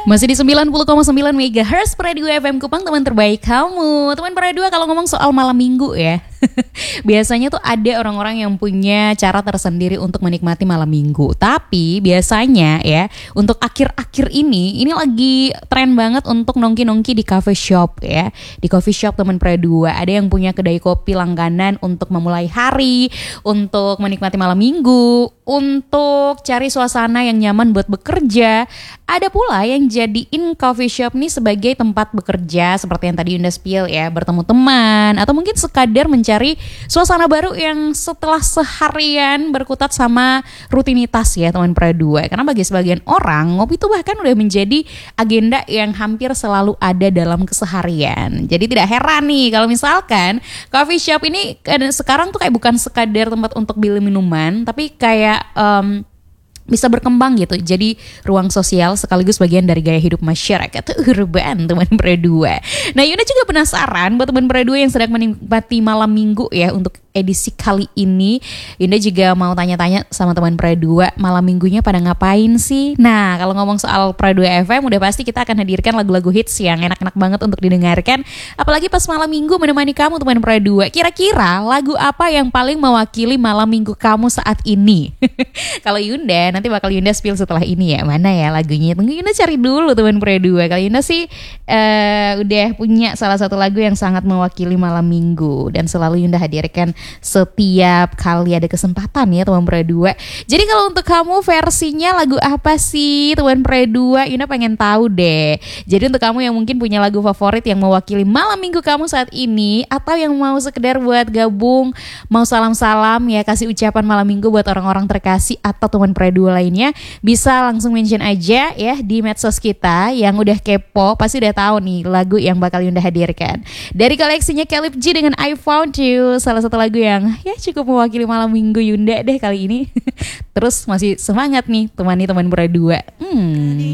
Masih di 90,9 MHz Radio FM Kupang, teman terbaik kamu. Teman para dua, kalau ngomong soal malam minggu ya, biasanya tuh ada orang-orang yang punya cara tersendiri untuk menikmati malam minggu. Tapi biasanya ya, untuk akhir-akhir ini lagi tren banget untuk nongki-nongki di coffee shop ya. Di coffee shop teman para dua, ada yang punya kedai kopi langganan untuk memulai hari, untuk menikmati malam minggu, untuk cari suasana yang nyaman buat bekerja. Ada pula yang jadiin coffee shop nih sebagai tempat bekerja, seperti yang tadi Yunda spill ya, bertemu teman, atau mungkin sekadar mencari suasana baru yang setelah seharian berkutat sama rutinitas ya teman para dua. Karena bagi sebagian orang, ngopi itu bahkan udah menjadi agenda yang hampir selalu ada dalam keseharian. Jadi tidak heran nih kalau misalkan coffee shop ini sekarang tuh kayak bukan sekadar tempat untuk beli minuman, tapi kayak bisa berkembang gitu, jadi ruang sosial sekaligus bagian dari gaya hidup masyarakat urban teman berdua. Nah, Yuna juga penasaran buat teman berdua yang sedang menikmati malam minggu ya, untuk edisi kali ini Yunda juga mau tanya-tanya sama teman berdua, malam minggunya pada ngapain sih? Nah, kalau ngomong soal Berdua FM udah pasti kita akan hadirkan lagu-lagu hits yang enak-enak banget untuk didengarkan, apalagi pas malam minggu menemani kamu teman berdua. Kira-kira lagu apa yang paling mewakili malam minggu kamu saat ini? Kalau Yunda nanti bakal Yunda spill setelah ini ya, mana ya lagunya. Tunggu Yunda cari dulu teman berdua. Kalau Yunda sih udah punya salah satu lagu yang sangat mewakili malam minggu dan selalu Yunda hadirkan setiap kali ada kesempatan ya teman berdua. Jadi kalau untuk kamu versinya lagu apa sih teman berdua? Yunda pengen tahu deh. Jadi untuk kamu yang mungkin punya lagu favorit yang mewakili malam minggu kamu saat ini, atau yang mau sekedar buat gabung, mau salam-salam ya, kasih ucapan malam minggu buat orang-orang terkasih atau teman berdua lainnya, bisa langsung mention aja ya di medsos kita. Yang udah kepo pasti udah tahu nih lagu yang bakal Yunda hadirkan. Dari koleksinya Caleb G dengan I Found You, salah satu lagu yang ya cukup mewakili malam minggu Yunda deh kali ini. Terus masih semangat nih temani teman berdua.